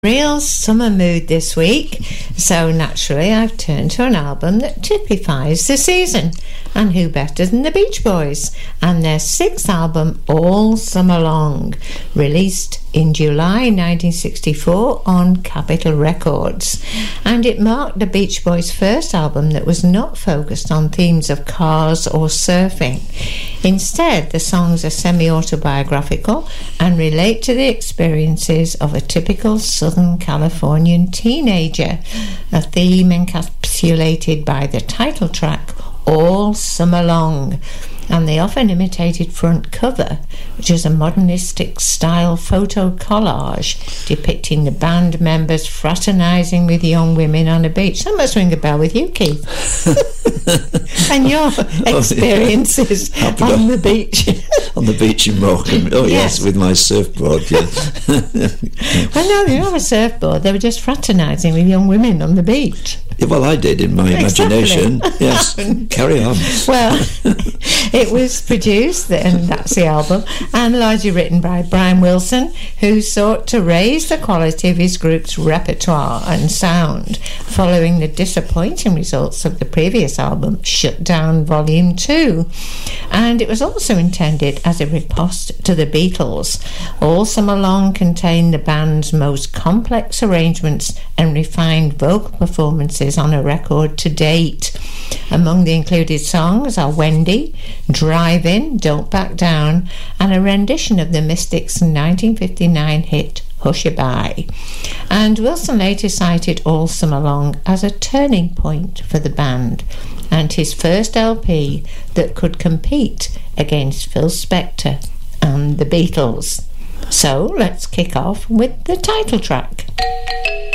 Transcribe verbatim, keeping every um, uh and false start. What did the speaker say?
Real summer mood this week, so naturally I've turned to an album that typifies the season, and who better than the Beach Boys and their sixth album, All Summer Long, released in July nineteen sixty-four on Capitol Records. And it marked the Beach Boys' first album that was not focused on themes of cars or surfing. Instead, the songs are semi-autobiographical and relate to the experiences of a typical Southern Californian teenager, a theme encapsulated by the title track, All Summer Long, and the often imitated front cover, which is a modernistic style photo collage depicting the band members fraternising with young women on a beach. That must ring a bell with you, Keith. And your experiences oh, yeah. on the beach. On the beach in Morecambe. Oh yes, yes, with my surfboard, yeah. Well, no, they didn't have a surfboard. They were just fraternising with young women on the beach. Yeah, well, I did in my imagination. Exactly. Yes, carry on. Well, it was produced, and that's the album, and largely written by Brian Wilson, who sought to raise the quality of his group's repertoire and sound following the disappointing results of the previous album, Shut Down Volume two. And it was also intended as a riposte to the Beatles. All Summer Long contained the band's most complex arrangements and refined vocal performances on a record to date. Among the included songs are Wendy, Drive In, Don't Back Down, and a rendition of the Mystics' nineteen fifty-nine hit Hushabye. And Wilson later cited All Summer Long as a turning point for the band and his first L P that could compete against Phil Spector and the Beatles. So let's kick off with the title track.